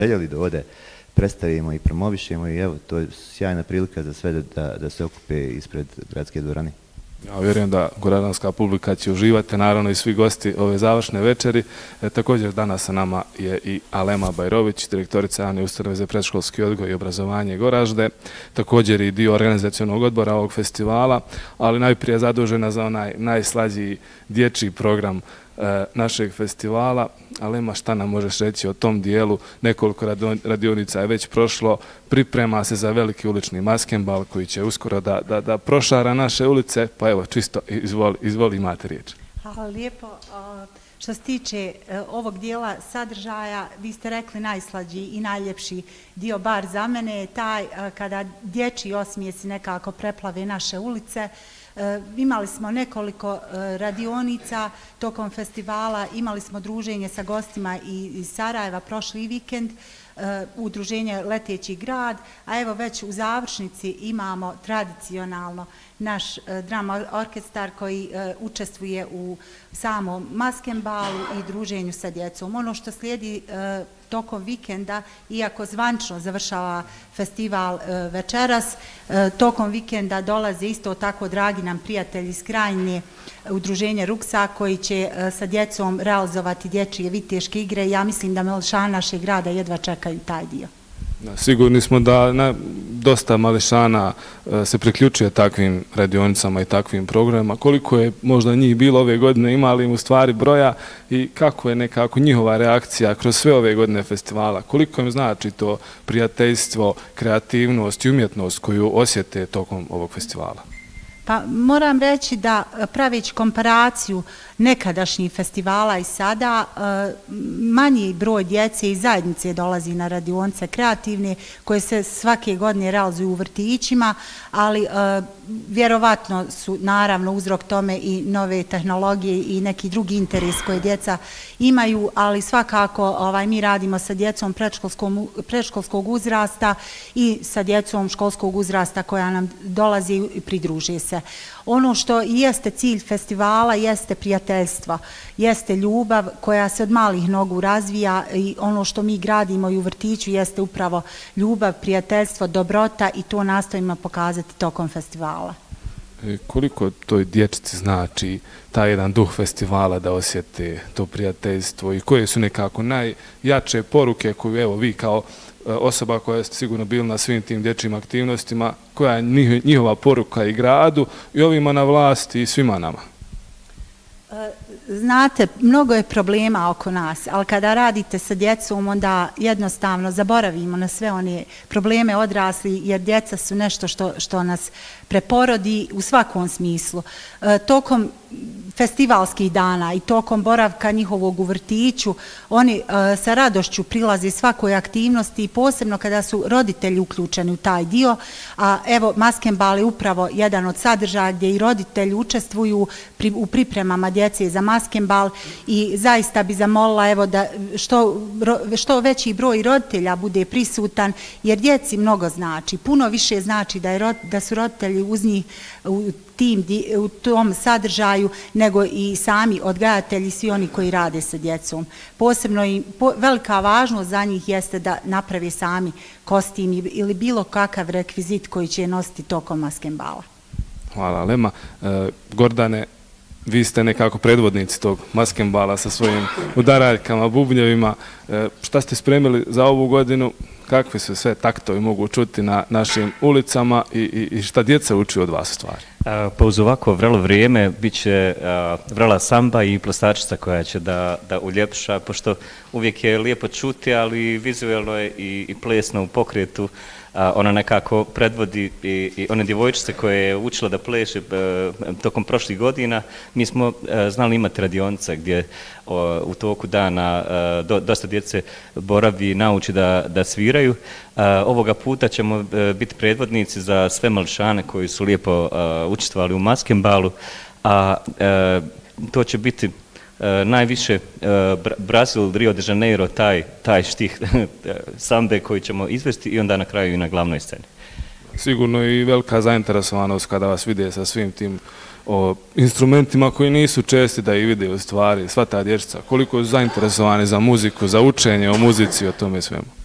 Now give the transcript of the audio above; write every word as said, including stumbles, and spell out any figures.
željeli da ovdje predstavimo i promovišemo i evo, to je sjajna prilika za sve da, da se okupe ispred gradske dvorane. Ja vjerujem da goradanska publika će uživati, naravno i svi gosti ove završne večeri. E, također danas sa nama je i Alema Bajrović, direktorica javne ustanove za predškolski odgoj i obrazovanje Goražde, također i dio organizacionog odbora ovog festivala, ali najprije zadužena za onaj najslađiji dječji program e, našeg festivala. Alema, šta nam možeš reći o tom dijelu? Nekoliko radionica je već prošlo, priprema se za veliki ulični maskembal koji će uskoro da, da, da prošara naše ulice, pa evo čisto izvoli, izvoli imate riječ. Hvala lijepo. Što se tiče ovog dijela sadržaja, vi ste rekli najslađi i najljepši dio, bar za mene, je taj kada dječji osmijesi nekako preplave naše ulice. Imali smo nekoliko radionica tokom festivala, imali smo druženje sa gostima iz Sarajeva prošli vikend, udruženje Leteći grad, a evo već u završnici imamo tradicionalno naš drama orkestar koji učestvuje u samom maskembalu i druženju sa djecom. Ono što slijedi tokom vikenda, iako zvančno završava festival večeras, tokom vikenda dolaze isto tako dragi nam prijatelji iz Krajine, udruženje Ruksa, koji će sa djecom realizovati dječje viteške igre. Ja mislim da mališana našeg grada jedva čekaju taj dio. Sigurni smo da na, dosta mališana se priključuje takvim radionicama i takvim programima. Koliko je možda njih bilo ove godine, imali im u stvari broja i kako je nekako njihova reakcija kroz sve ove godine festivala? Koliko im znači to prijateljstvo, kreativnost i umjetnost koju osjete tokom ovog festivala? Pa moram reći da pravići komparaciju nekadašnjih festivala i sada, manji broj djece i zajednice dolazi na radionce kreativne koje se svake godine realizuju u vrtićima, ali vjerovatno su naravno uzrok tome i nove tehnologije i neki drugi interes koje djeca imaju, ali svakako ovaj, mi radimo sa djecom predškolskog uzrasta i sa djecom školskog uzrasta koja nam dolazi i pridruže se. Ono što jeste cilj festivala jeste prijateljstvo, jeste ljubav koja se od malih nogu razvija i ono što mi gradimo i u vrtiću jeste upravo ljubav, prijateljstvo, dobrota i to nastojimo pokazati tokom festivala. E, koliko toj dječici znači taj jedan duh festivala da osjete to prijateljstvo i koje su nekako najjače poruke koju evo vi kao osoba koja ste sigurno bili na svim tim dječjim aktivnostima, koja je njihova poruka i gradu i ovima na vlasti i svima nama? Znate, mnogo je problema oko nas, ali kada radite sa djecom, onda jednostavno zaboravimo na sve one probleme odrasli, jer djeca su nešto što, što nas preporodi u svakom smislu. E, tokom festivalskih dana i tokom boravka njihovog u vrtiću, oni e, sa radošću prilaze svakoj aktivnosti, posebno kada su roditelji uključeni u taj dio, a evo maskembal je upravo jedan od sadržaja gdje i roditelji učestvuju pri, u pripremama djece za maskembal i zaista bi zamolila evo da što, što veći broj roditelja bude prisutan, jer djeci mnogo znači, puno više znači da, je, da su roditelji uz njih u, tim, u tom sadržaju nego i sami odgajatelji, svi oni koji rade sa djecom. Posebno i po, velika važnost za njih jeste da naprave sami kostim ili bilo kakav rekvizit koji će nositi tokom maskembala. Hvala, Lema. E, Gordane, vi ste nekako predvodnici tog maskembala sa svojim udaraljkama, bubnjevima. E, šta ste spremili za ovu godinu? Kakve se sve taktovi mogu čuti na našim ulicama i, i, i šta djeca uči od vas u stvari? Pa uz ovako vrelo vrijeme bit će vrela samba i plostačica koja će da, da uljepša, pošto uvijek je lijepo čuti, ali vizualno je i, i plesno u pokretu. Ona nekako predvodi i, i one djevojčice koje je učila da pleše tokom prošlih godina. Mi smo znali imati radionice gdje u toku dana do, dosta djece boravi i nauči da, da sviraju. Ovoga puta ćemo biti predvodnici za sve mališane koji su lijepo učestvovali u maskembalu, a to će biti najviše Brazil, Rio de Janeiro, taj, taj štih sambe koji ćemo izvesti i onda na kraju i na glavnoj sceni. Sigurno i velika zainteresovanost kada vas vide sa svim tim o instrumentima koji nisu česti da ih vide u stvari, sva ta dječica. Koliko su zainteresovani za muziku, za učenje o muzici, o tome svemu?